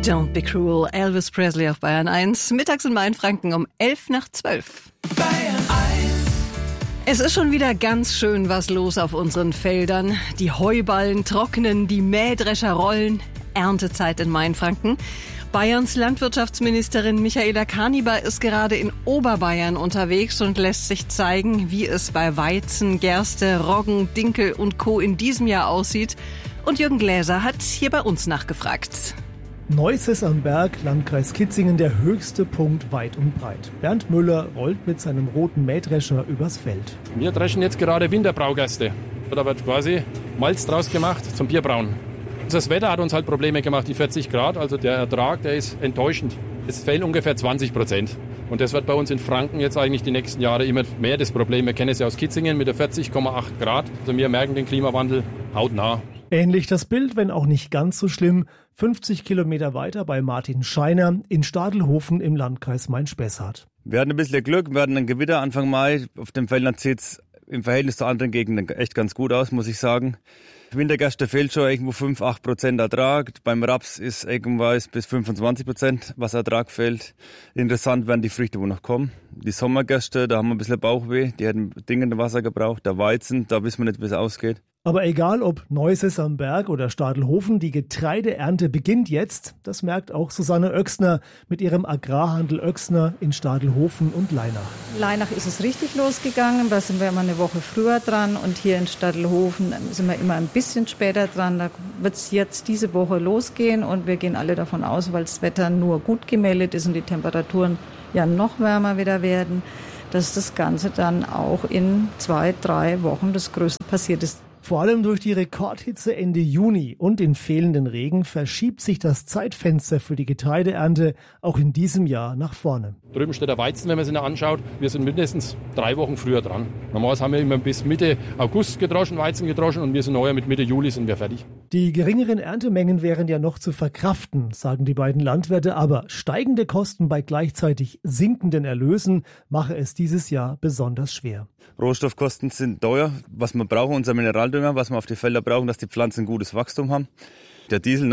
Don't be cruel, Elvis Presley auf Bayern 1. Mittags in Mainfranken um 11:12. Bayern 1. Es ist schon wieder ganz schön was los auf unseren Feldern. Die Heuballen trocknen, die Mähdrescher rollen. Erntezeit in Mainfranken. Bayerns Landwirtschaftsministerin Michaela Kaniber ist gerade in Oberbayern unterwegs und lässt sich zeigen, wie es bei Weizen, Gerste, Roggen, Dinkel und Co. in diesem Jahr aussieht. Und Jürgen Gläser hat hier bei uns nachgefragt. Neuses am Berg, Landkreis Kitzingen, der höchste Punkt weit und breit. Bernd Müller rollt mit seinem roten Mähdrescher übers Feld. Wir dreschen jetzt gerade Winterbraugerste. Da wird quasi Malz draus gemacht zum Bierbrauen. Das Wetter hat uns halt Probleme gemacht, die 40 Grad, also der Ertrag, der ist enttäuschend. Es fehlen ungefähr 20%. Und das wird bei uns in Franken jetzt eigentlich die nächsten Jahre immer mehr das Problem. Wir kennen es ja aus Kitzingen mit der 40,8 Grad. Also wir merken den Klimawandel hautnah. Ähnlich das Bild, wenn auch nicht ganz so schlimm, 50 Kilometer weiter bei Martin Scheiner in Stadelhofen im Landkreis Main-Spessart. Wir hatten ein bisschen Glück, wir hatten ein Gewitter Anfang Mai. Auf dem Feldern sieht es im Verhältnis zu anderen Gegenden echt ganz gut aus, muss ich sagen. Wintergerste fehlt schon irgendwo 5-8% Ertrag. Beim Raps ist irgendwas bis 25%, was Ertrag fehlt. Interessant werden die Früchte, wo noch kommen. Die Sommergerste, da haben wir ein bisschen Bauchweh. Die hätten dringend Wasser gebraucht. Der Weizen, da wissen wir nicht, wie es ausgeht. Aber egal ob Neuses am Berg oder Stadelhofen, die Getreideernte beginnt jetzt. Das merkt auch Susanne Oechsner mit ihrem Agrarhandel Oechsner in Stadelhofen und Leinach. Leinach ist es richtig losgegangen, da sind wir immer eine Woche früher dran und hier in Stadelhofen sind wir immer ein bisschen später dran. Da wird es jetzt diese Woche losgehen und wir gehen alle davon aus, weil das Wetter nur gut gemeldet ist und die Temperaturen ja noch wärmer wieder werden, dass das Ganze dann auch in 2-3 Wochen das Größte passiert ist. Vor allem durch die Rekordhitze Ende Juni und den fehlenden Regen verschiebt sich das Zeitfenster für die Getreideernte auch in diesem Jahr nach vorne. Drüben steht der Weizen, wenn man sich anschaut. Wir sind mindestens 3 Wochen früher dran. Normalerweise haben wir immer bis Mitte August gedroschen, Weizen gedroschen und wir sind heuer mit Mitte Juli sind wir fertig. Die geringeren Erntemengen wären ja noch zu verkraften, sagen die beiden Landwirte, aber steigende Kosten bei gleichzeitig sinkenden Erlösen mache es dieses Jahr besonders schwer. Rohstoffkosten sind teuer. Was wir brauchen, unser Mineraldünger, was wir auf die Felder brauchen, dass die Pflanzen ein gutes Wachstum haben. Der Diesel,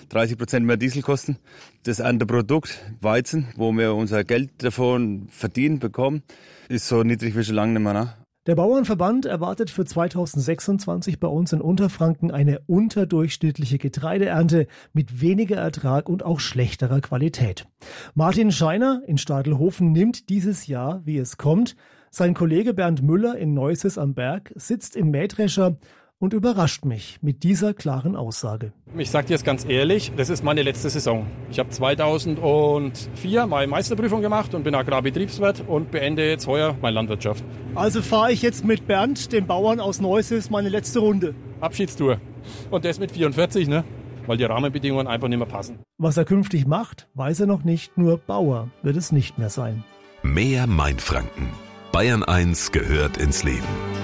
30% mehr Dieselkosten. Das Ernteprodukt, Weizen, wo wir unser Geld davon verdienen bekommen, ist so niedrig wie schon lange nicht mehr. Der Bauernverband erwartet für 2026 bei uns in Unterfranken eine unterdurchschnittliche Getreideernte mit weniger Ertrag und auch schlechterer Qualität. Martin Scheiner in Stadelhofen nimmt dieses Jahr, wie es kommt. Sein Kollege Bernd Müller in Neuses am Berg sitzt im Mähdrescher und überrascht mich mit dieser klaren Aussage. Ich sage dir jetzt ganz ehrlich, das ist meine letzte Saison. Ich habe 2004 meine Meisterprüfung gemacht und bin Agrarbetriebswirt und beende jetzt heuer meine Landwirtschaft. Also fahre ich jetzt mit Bernd, dem Bauern aus Neuses, meine letzte Runde. Abschiedstour. Und das mit 44, weil die Rahmenbedingungen einfach nicht mehr passen. Was er künftig macht, weiß er noch nicht, nur Bauer wird es nicht mehr sein. Mehr Mainfranken. Bayern 1 gehört ins Leben.